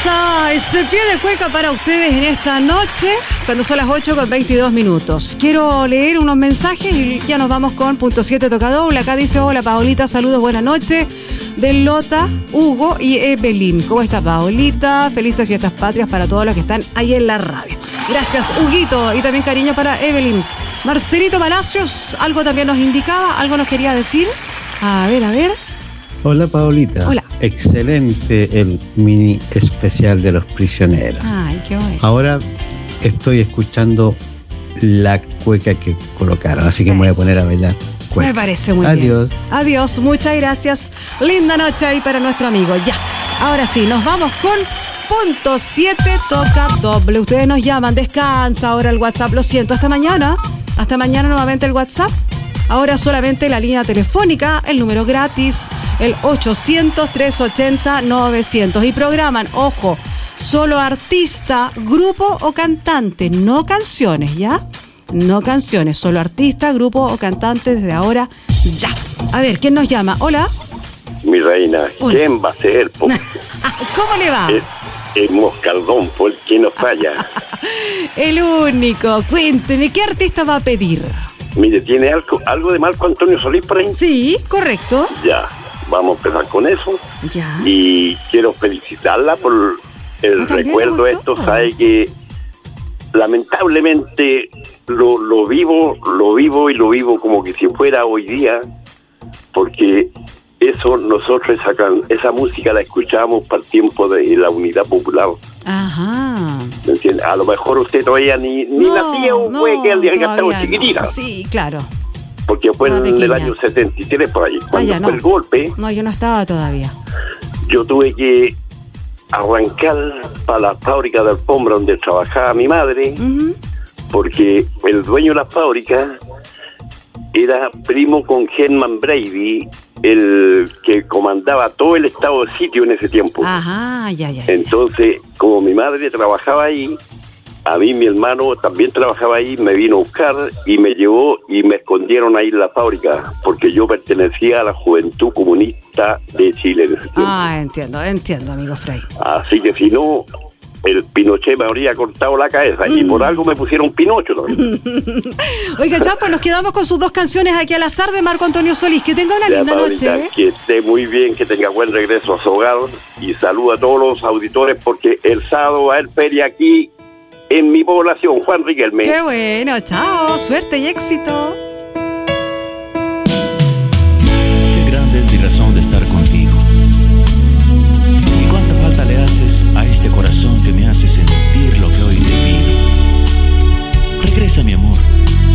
está ese pie de cueca para ustedes en esta noche, cuando son las 8:22. Quiero leer unos mensajes y ya nos vamos con punto 7 toca doble. Acá dice: hola Paolita, saludos, buenas noches. De Lota, Hugo y Evelyn. ¿Cómo está Paolita? Felices fiestas patrias para todos los que están ahí en la radio. Gracias, Huguito, y también cariño para Evelyn. Marcelito Palacios, algo también nos indicaba, algo nos quería decir. A ver. Hola Paolita. Hola. Excelente el mini especial de los prisioneros. Ay, qué bueno. Ahora estoy escuchando la cueca que colocaron, así que me voy a poner a bailar cueca. Me parece muy Adiós. bien. Adiós, muchas gracias. Linda noche ahí para nuestro amigo. Ya, ahora sí, nos vamos con punto 7 toca doble. Ustedes nos llaman, descansa ahora el WhatsApp. Lo siento, hasta mañana. Hasta mañana nuevamente el WhatsApp. Ahora solamente la línea telefónica, el número gratis, el 800-380-900. Y programan, ojo, solo artista, grupo o cantante, no canciones, ¿ya? No canciones, solo artista, grupo o cantante desde ahora, ya. A ver, ¿quién nos llama? Hola. Mi reina, Hola. ¿quién va a ser? ¿Cómo le va? El Moscardón fue el que nos falla. El único. Cuénteme, ¿qué artista va a pedir? Mire, ¿tiene algo de Marco Antonio Solís por ahí? Sí, correcto. Ya, vamos a empezar con eso. Ya. Y quiero felicitarla por el también recuerdo. le gustó. Esto, sabe que lamentablemente lo vivo como que si fuera hoy día, porque eso nosotros esa música la escuchábamos para el tiempo de la Unidad Popular. Ajá. ¿Me entiende? A lo mejor usted todavía ni nacía o fue que el día que estaba chiquitita. No. Sí, claro. Porque fue Estaba en el pequeña. año 73 por ahí. Cuando ya fue no. el golpe, No, yo no estaba todavía. yo tuve que arrancar para la fábrica de alfombra donde trabajaba mi madre, Ujú. porque el dueño de la fábrica era primo con Herman Brady, el que comandaba todo el estado de sitio en ese tiempo. Ajá, ya. Entonces, como mi madre trabajaba ahí, a mí mi hermano también trabajaba ahí, me vino a buscar y me llevó y me escondieron ahí en la fábrica, porque yo pertenecía a la Juventud Comunista de Chile en ese tiempo. Ah, entiendo, amigo Frey. Así que si no, el Pinochet me habría cortado la cabeza y por algo me pusieron Pinocho también. Oiga, ya, pues nos quedamos con sus dos canciones aquí al azar de Marco Antonio Solís. Que tenga una Ya, linda Paulita, noche. que esté muy bien, que tenga buen regreso a su hogar y saludo a todos los auditores porque el sábado va a haber feria aquí en mi población, Juan Riquelme. Qué bueno, chao, suerte y éxito. Qué grande es mi razón